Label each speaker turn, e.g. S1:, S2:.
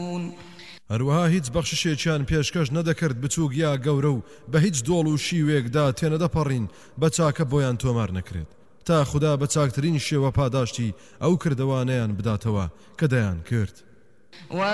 S1: هەروەها هیچ بەخششێکیان پێشکەش نەدەکرد بچووک یا گەورە و بە هیچ دۆڵ و شیوێکدا تێنەدەپەڕین بە چاکە بۆیان تۆمار نەکرێت تا خوددا بە چاکترین شێوە پاداشتی ئەو کردەوانەیان بداتەوە کە دەیان کرد.